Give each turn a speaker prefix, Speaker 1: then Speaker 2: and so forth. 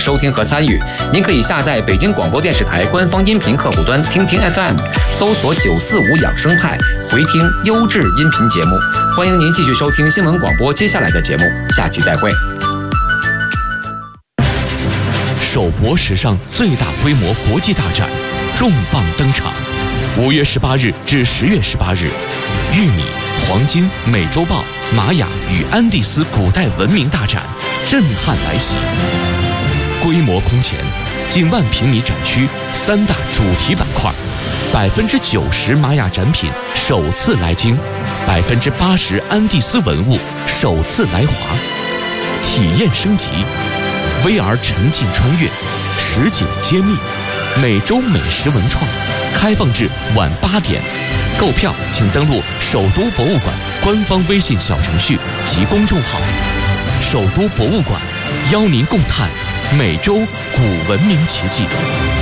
Speaker 1: 收听和参与。您可以下载北京广播电视台官方音频客户端听听 FM， 搜索945养生派，回听优质音频节目。欢迎您继续收听新闻广播接下来的节目，下期再会。
Speaker 2: 首博史上最大规模国际大展重磅登场，5月18日至10月18日，玉米、黄金、美洲豹、玛雅与安第斯古代文明大展震撼来袭，规模空前，近万平米展区3大主题板块，90%玛雅展品首次来京，80%安第斯文物首次来华，体验升级。VR 沉浸穿越，实景揭秘，每周美食文创，开放至晚8点。购票请登录首都博物馆官方微信小程序及公众号。首都博物馆邀您共探美洲古文明奇迹。